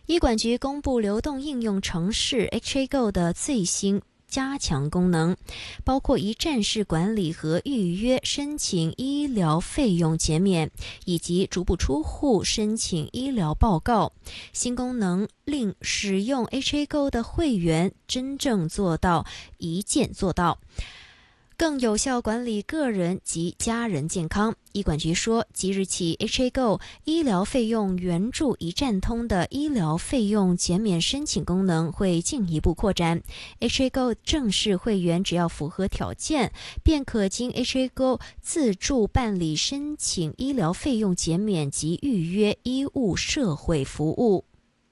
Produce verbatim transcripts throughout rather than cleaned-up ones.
医管局公布流动应用程式 H A Go 的最新加强功能，包括一站式管理和预约申请医疗费用减免，以及逐步出户申请医疗报告。新功能令使用 H A Go 的会员真正做到一键做到，更有效管理个人及家人健康。医管局说，即日起 H A Go 医疗费用援助一站通的医疗费用减免申请功能会进一步扩展。H A Go 正式会员只要符合条件，便可经 H A Go 自助办理申请医疗费用减免及预约医务社会服务。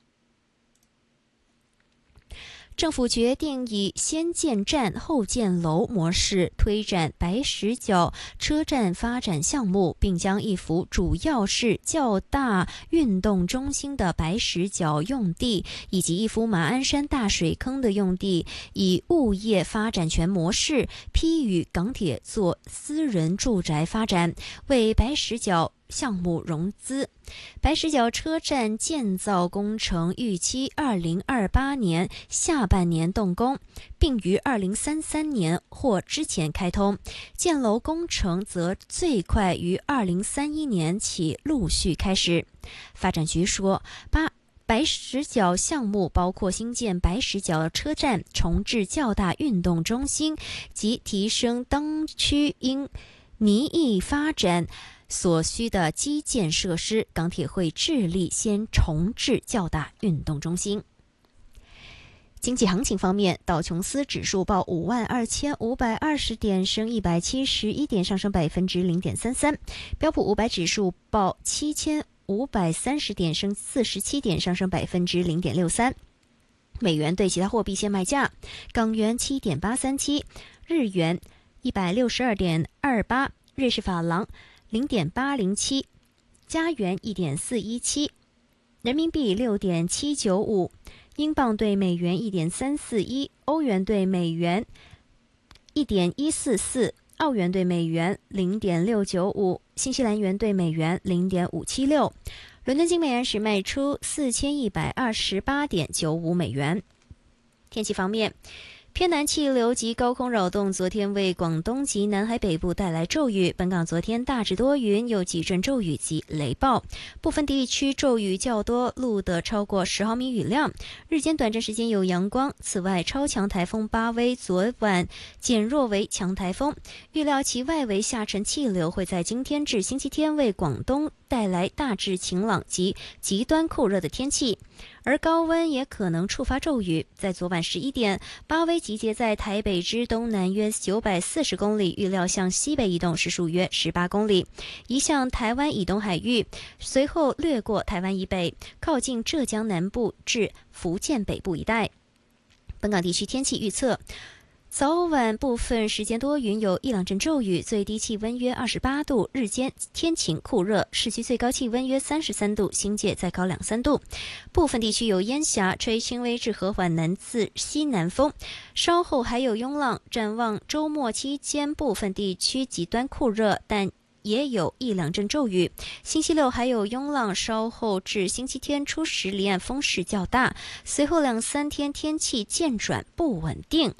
政府决定以先建站后建楼模式推展白石角车站发展项目，并将一幅主要是较大运动中心的白石角用地以及一幅马鞍山大水坑的用地以物业发展权模式批予港铁做私人住宅发展，为白石角项目融资。白石角车站建造工程预期二零二八年下半年动工，并于二零三三年或之前开通。建楼工程则最快于二零三一年起陆续开始。发展局说，八白石角项目包括新建白石角车站、重置较大运动中心及提升当区因拟议发展所需的基建设施。港铁会致力先重置较大运动中心。经济行情方面，道琼斯指数报五万二千五百二十点，升一百七十一点，上升百分之零点三三。标普五百指数报七千五百三十点，升四十七点，上升百分之零点六三。美元对其他货币现卖价：港元七点八三七，日元一百六十二点二八，瑞士法郎零点八零七，加元一点四一七，人民币六点七九五，英镑对美元一点三四一，欧元对美元一点一四四，澳元对美元零点六九五，新西兰元对美元零点五七六。伦敦金美元时卖出四千一百二十八点九五美元。天气方面，偏南气流及高空扰动昨天为广东及南海北部带来骤雨，本港昨天大致多云，有几阵骤雨及雷暴，部分地区骤雨较多，录得超过十毫米雨量，日间短暂时间有阳光。此外，超强台风巴威昨晚减弱为强台风，预料其外围下沉气流会在今天至星期天为广东带来大致晴朗及极端酷热的天气，而高温也可能触发骤雨。在昨晚十一点，巴威集结在台北之东南约九百四十公里，预料向西北移动，时速约十八公里，移向台湾以东海域，随后掠过台湾以北，靠近浙江南部至福建北部一带。本港地区天气预测：早晚部分时间多云，有一两阵骤雨，最低气温约二十八度，日间天晴酷热，市区最高气温约三十三度，新界再高两三度。部分地区有烟霞，吹轻微至和缓南至西南风，稍后还有涌浪。展望周末期间，部分地区极端酷热，但也有一两阵骤雨。星期六还有涌浪，稍后至星期天初时离岸风势较大，随后两三天天气渐转不稳定。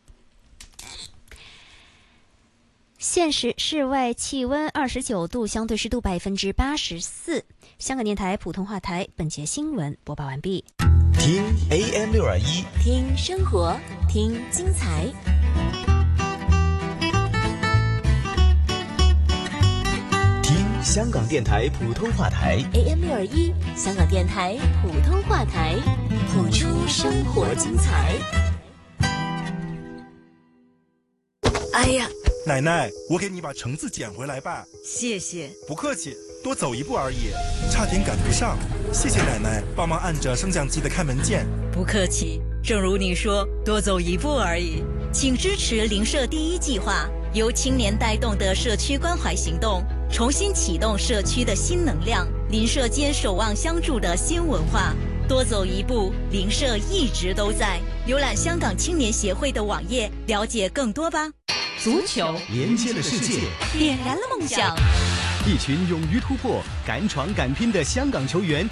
现时室外气温二十九度，相对湿度百分之八十四。香港电台普通话台本节新闻播报完毕。 听 A M 六二一， 听生活，听精彩。 听香港电台普通话台 A M 六二一，香港电台普通话台，谱出生活精彩。 哎呀， 奶奶，我给你把橙子捡回来吧。 谢谢。 不客气，多走一步而已，差点赶不上。谢谢奶奶帮忙按着升降机的开门键。 不客气，正如你说，多走一步而已。请支持邻舍第一计划，由青年带动的社区关怀行动，重新启动社区的新能量，邻舍间守望相助的新文化。多走一步，邻舍一直都在。浏览香港青年协会的网页，了解更多吧。 足球连接了世界， 点燃了梦想。 一群勇于突破、敢闯敢拼的香港球员